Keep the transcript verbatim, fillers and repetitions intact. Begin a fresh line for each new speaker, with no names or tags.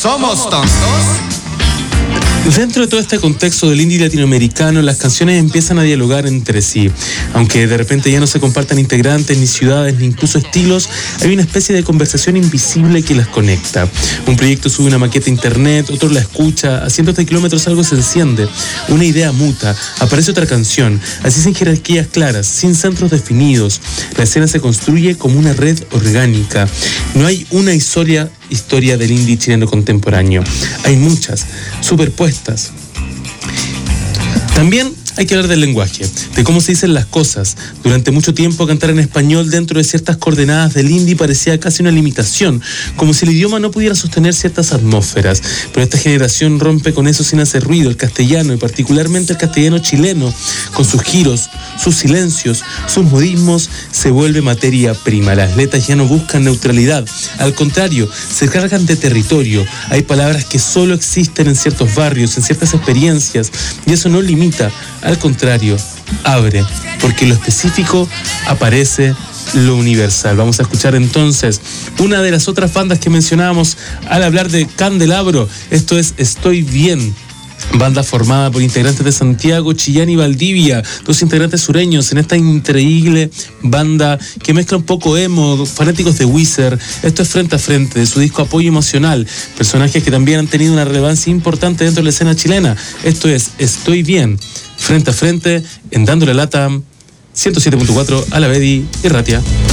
¿Somos tontos?
Dentro de todo este contexto del indie latinoamericano, las canciones empiezan a dialogar entre sí. Aunque de repente ya no se compartan integrantes, ni ciudades, ni incluso estilos, hay una especie de conversación invisible que las conecta. Un proyecto sube una maqueta a internet, otro la escucha, a cientos de kilómetros algo se enciende, una idea muta, aparece otra canción, así sin jerarquías claras, sin centros definidos. La escena se construye como una red orgánica. No hay una historia, historia del indie chileno contemporáneo. Hay muchas, superpuestas. También hay que hablar del lenguaje, de cómo se dicen las cosas. Durante mucho tiempo cantar en español dentro de ciertas coordenadas del indie parecía casi una limitación, como si el idioma no pudiera sostener ciertas atmósferas. Pero esta generación rompe con eso sin hacer ruido. El castellano, y particularmente el castellano chileno, con sus giros, sus silencios, sus modismos, se vuelve materia prima. Las letras ya no buscan neutralidad, al contrario, se cargan de territorio. Hay palabras que solo existen en ciertos barrios, en ciertas experiencias, y eso no limita. Al contrario, abre, porque lo específico aparece lo universal. Vamos a escuchar entonces una de las otras bandas que mencionábamos al hablar de Candelabro. Esto es Estoy Bien. Banda formada por integrantes de Santiago, Chillán y Valdivia, dos integrantes sureños en esta increíble banda que mezcla un poco emo, fanáticos de Weezer. Esto es Frente a Frente, de su disco Apoyo Emocional, personajes que también han tenido una relevancia importante dentro de la escena chilena. Esto es Estoy Bien, Frente a Frente, en Dándole Lata, ciento siete punto cuatro, Alavedi y Ratia.